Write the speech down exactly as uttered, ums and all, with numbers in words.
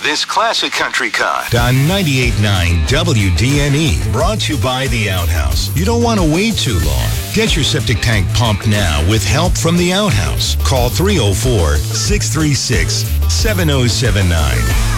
this classic country cut. On ninety-eight point nine W D N E, brought to you by The Outhouse. You don't want to wait too long. Get your septic tank pumped now with help from The Outhouse. Call three oh four, six three six, seven oh seven nine.